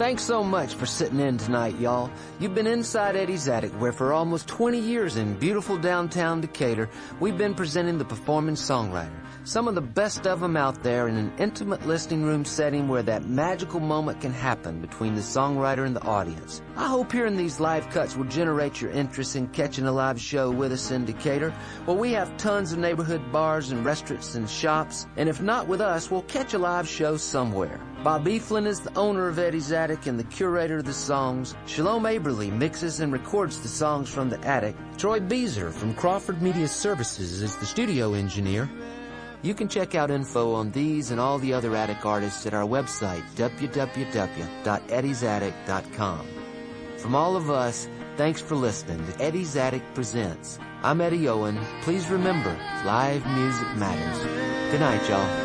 Thanks so much for sitting in tonight, y'all. You've been inside Eddie's Attic, where for almost 20 years in beautiful downtown Decatur, we've been presenting the performing songwriter. Some of the best of them out there in an intimate listening room setting where that magical moment can happen between the songwriter and the audience. I hope hearing these live cuts will generate your interest in catching a live show with us in Decatur. Well, we have tons of neighborhood bars and restaurants and shops, and if not with us, we'll catch a live show somewhere. Bob Eflin is the owner of Eddie's Attic and the curator of the songs. Shalom Aberly mixes and records the songs from the attic. Troy Beezer from Crawford Media Services is the studio engineer. You can check out info on these and all the other Attic artists at our website, www.eddiesattic.com. From all of us, thanks for listening to Eddie's Attic Presents. I'm Eddie Owen. Please remember, live music matters. Good night, y'all.